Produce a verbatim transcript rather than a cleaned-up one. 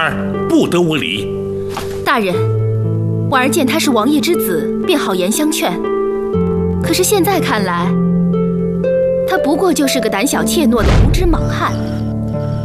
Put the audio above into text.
儿不得无礼。 大人，婉儿见他是王爷之子，便好言相劝。可是现在看来，他不过就是个胆小怯懦的无知莽汉。